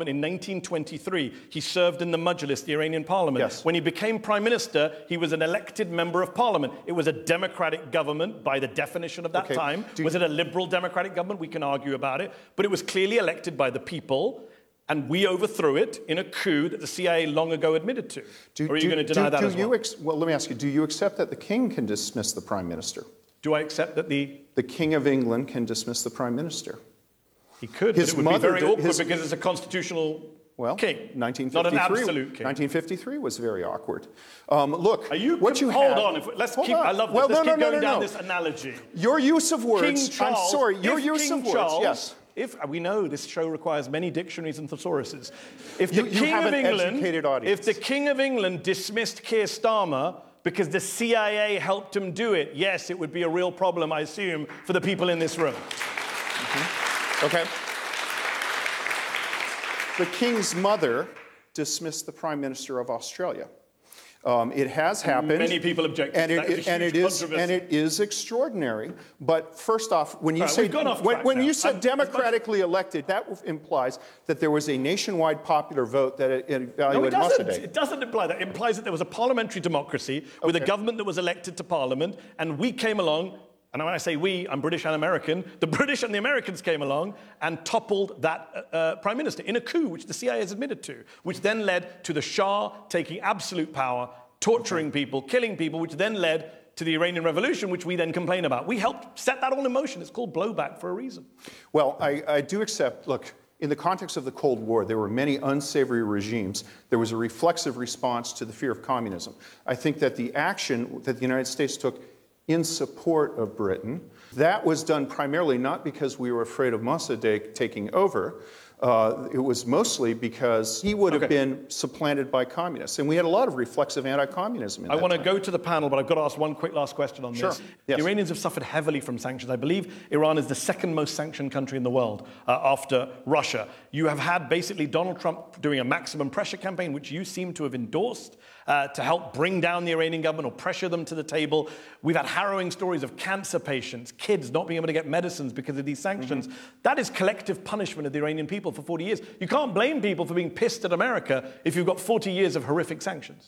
parliament in 1923. He served in the Majlis, the Iranian parliament. Yes. When he became prime minister, he was an elected member of parliament. It was a democratic government by the definition of that time. Was it a liberal democratic government? We can argue about it. But it was clearly elected by the people, and we overthrew it in a coup that the CIA long ago admitted to. Or are you going to deny that as well? Well, let me ask you, do you accept that the king can dismiss the prime minister? Do I accept that the King of England can dismiss the prime minister? He could, but it would be very awkward because it's a constitutional king, not an absolute king. 1953 was very awkward. Look, are you, what you hold have, on. Let's keep. I love this. Let's keep going down this analogy. Your use of words. King Charles, I'm sorry. Your use of words. Charles, yes. If we know this show requires many dictionaries and thesauruses, if the you have an educated audience. If the King of England dismissed Keir Starmer because the CIA helped him do it, yes, it would be a real problem, I assume, for the people in this room. Okay. The King's mother dismissed the Prime Minister of Australia. It has happened. Many people object to that. And it is extraordinary. But first off, when you say democratically elected, that implies that there was a nationwide popular vote that evaluated Mossadegh. It doesn't imply that. It implies that there was a parliamentary democracy with a government that was elected to parliament, and we came along. And when I say we, I'm British and American. The British and the Americans came along and toppled that prime minister in a coup, which the CIA has admitted to, which then led to the Shah taking absolute power, torturing people, killing people, which then led to the Iranian Revolution, which we then complain about. We helped set that all in motion. It's called blowback for a reason. Well, I do accept, look, in the context of the Cold War, there were many unsavory regimes. There was a reflexive response to the fear of communism. I think that the action that the United States took in support of Britain, that was done primarily not because we were afraid of Mossadegh taking over. It was mostly because he would have been supplanted by communists. And we had a lot of reflexive anti-communism in that I want to time. go to the panel, but I've got to ask one quick last question on this. Yes. The Iranians have suffered heavily from sanctions. I believe Iran is the second most sanctioned country in the world after Russia. You have had basically Donald Trump doing a maximum pressure campaign, which you seem to have endorsed to help bring down the Iranian government or pressure them to the table. We've had harrowing stories of cancer patients, kids not being able to get medicines because of these sanctions. That is collective punishment of the Iranian people for 40 years. You can't blame people for being pissed at America if you've got 40 years of horrific sanctions.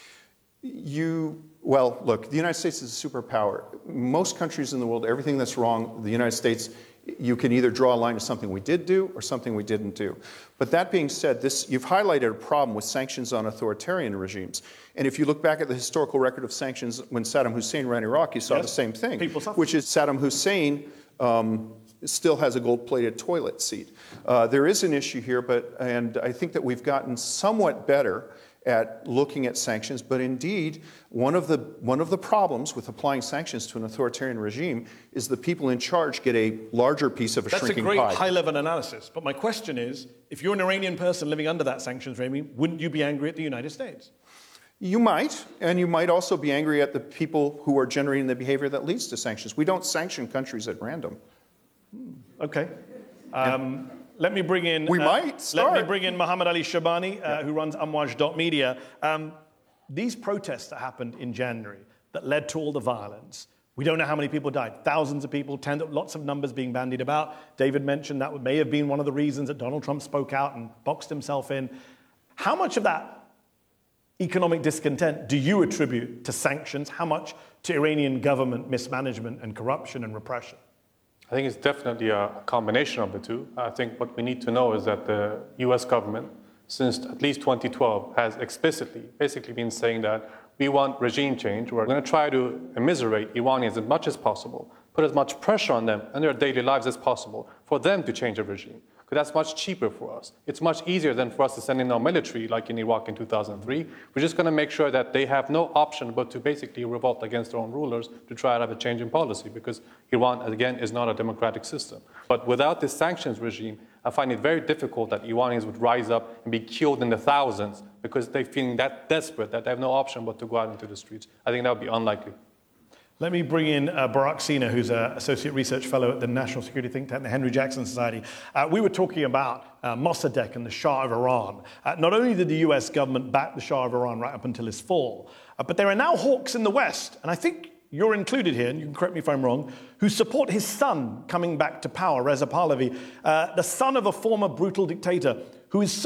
Well, look, the United States is a superpower. Most countries in the world, everything that's wrong, the United States, you can either draw a line to something we did do or something we didn't do. But that being said, you've highlighted a problem with sanctions on authoritarian regimes. And if you look back at the historical record of sanctions when Saddam Hussein ran Iraq, you saw the same thing, which is Saddam Hussein still has a gold-plated toilet seat. There is an issue here, and I think that we've gotten somewhat better at looking at sanctions, but indeed, one of the problems with applying sanctions to an authoritarian regime is the people in charge get a larger piece of a shrinking pie. That's a great high-level analysis, but my question is, if you're an Iranian person living under that sanctions regime, wouldn't you be angry at the United States? You might, and you might also be angry at the people who are generating the behavior that leads to sanctions. We don't sanction countries at random. Okay. Let me bring in... Let me bring in Mohammad Ali Shabani, who runs Amwaj.media. These protests that happened in January that led to all the violence, we don't know how many people died. Thousands of people, lots of numbers being bandied about. David mentioned that may have been one of the reasons that Donald Trump spoke out and boxed himself in. How much of that economic discontent do you attribute to sanctions? How much to Iranian government mismanagement and corruption and repression? I think it's definitely a combination of the two. I think what we need to know is that the US government, since at least 2012, has explicitly basically been saying that we want regime change. We're going to try to immiserate Iranians as much as possible, put as much pressure on them in their daily lives as possible for them to change the regime. Because that's much cheaper for us. It's much easier than for us to send in our military, like in Iraq in 2003. We're just going to make sure that they have no option but to basically revolt against their own rulers to try to have a change in policy, because Iran, again, is not a democratic system. But without this sanctions regime, I find it very difficult that Iranians would rise up and be killed in the thousands because they're feeling that desperate that they have no option but to go out into the streets. I think that would be unlikely. Let me bring in Barak Sina, who's an associate research fellow at the National Security Think Tank, the Henry Jackson Society. We were talking about Mossadegh and the Shah of Iran. Not only did the US government back the Shah of Iran right up until his fall, but there are now hawks in the West, and I think you're included here, and you can correct me if I'm wrong, who support his son coming back to power, Reza Pahlavi, the son of a former brutal dictator, who is so